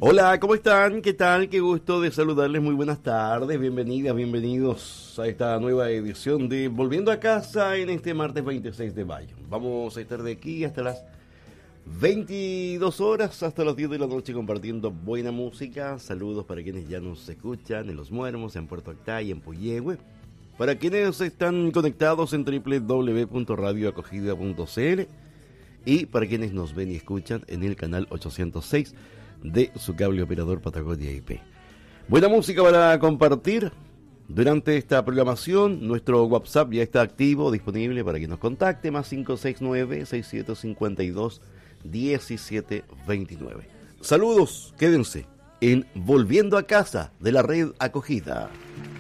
Hola, ¿cómo están? ¿Qué tal? Qué gusto de saludarles. Muy buenas tardes. Bienvenidas, bienvenidos a esta nueva edición de Volviendo a Casa en este martes 26 de mayo. Vamos a estar de aquí hasta las 22 horas, hasta las 10 de la noche compartiendo buena música. Saludos para quienes ya nos escuchan en Los Muermos, en Puerto Octay, en Puyehue. Para quienes están conectados en www.radioacogida.cl y para quienes nos ven y escuchan en el canal 806 de su cable operador Patagonia IP. Buena música para compartir durante esta programación. Nuestro WhatsApp ya está activo, disponible para que nos contacte, más 569-6752-1729. Saludos, quédense en Volviendo a Casa de la Red Acogida.